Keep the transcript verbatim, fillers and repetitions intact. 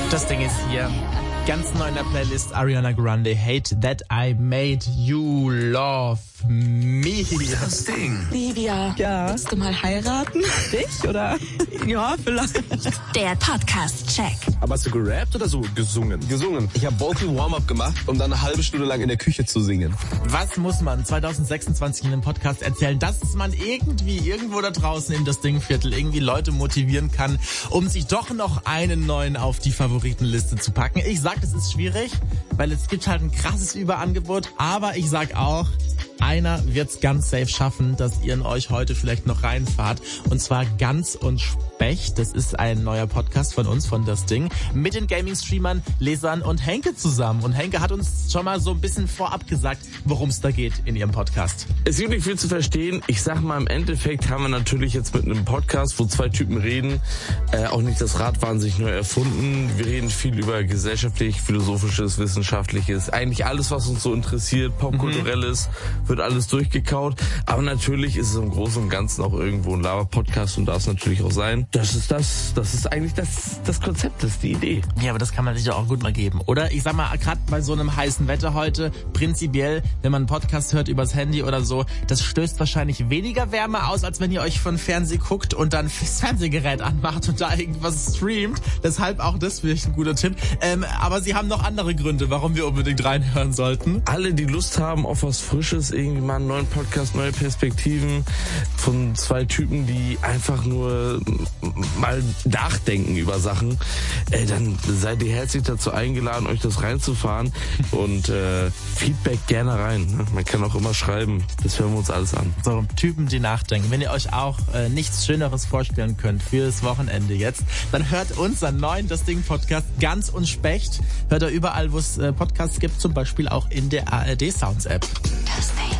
Das Ding ist hier. Ganz neu in der Playlist Ariana Grande, Hate That I Made You Love Me. Das Ding. Livia, Ja. willst du mal heiraten? Dich, oder? Ja, vielleicht. Der Podcast-Check. Aber hast du gerappt oder so gesungen? Gesungen. Ich habe Vocal Warm-Up gemacht, um dann eine halbe Stunde lang in der Küche zu singen. Was muss man zwanzig sechsundzwanzig in einem Podcast erzählen, dass man irgendwie irgendwo da draußen in das Dingviertel irgendwie Leute motivieren kann, um sich doch noch einen neuen auf die Favoritenliste zu packen? Ich sag, das ist schwierig, weil es gibt halt ein krasses Überangebot, aber ich sag auch, einer wird's ganz safe schaffen, dass ihr in euch heute vielleicht noch reinfahrt. Und zwar Ganz und Specht. Das ist ein neuer Podcast von uns, von Das Ding, mit den Gaming-Streamern, Lesern und Henke zusammen. Und Henke hat uns schon mal so ein bisschen vorab gesagt, worum es da geht in ihrem Podcast. Es gibt nicht viel zu verstehen. Ich sag mal, im Endeffekt haben wir natürlich jetzt mit einem Podcast, wo zwei Typen reden, äh, auch nicht das Rad wahnsinnig neu erfunden. Wir reden viel über gesellschaftlich, philosophisches, wissenschaftliches, eigentlich alles, was uns so interessiert, popkulturelles, mhm. wird alles durchgekaut. Aber natürlich ist es im Großen und Ganzen auch irgendwo ein Laber-Podcast und darf es natürlich auch sein. Das ist das, das ist eigentlich das, das Konzept, das ist die Idee. Ja, aber das kann man sich doch auch gut mal geben, oder? Ich sag mal, gerade bei so einem heißen Wetter heute, prinzipiell, wenn man einen Podcast hört übers Handy oder so, das stößt wahrscheinlich weniger Wärme aus, als wenn ihr euch von Fernseh guckt und dann das Fernsehgerät anmacht und da irgendwas streamt. Deshalb auch das vielleicht ein guter Tipp. Ähm, aber sie haben noch andere Gründe, warum wir unbedingt reinhören sollten. Alle, die Lust haben auf was Frisches, irgendwie mal einen neuen Podcast, neue Perspektiven von zwei Typen, die einfach nur mal nachdenken über Sachen, äh, dann seid ihr herzlich dazu eingeladen, euch das reinzufahren und äh, Feedback gerne rein. Ne? Man kann auch immer schreiben, das hören wir uns alles an. So, Typen, die nachdenken. Wenn ihr euch auch äh, nichts Schöneres vorstellen könnt für das Wochenende jetzt, dann hört unseren neuen Das Ding Podcast Ganz und Specht. Hört ihr überall, wo es äh, Podcasts gibt, zum Beispiel auch in der A R D Sounds App. Das Ding.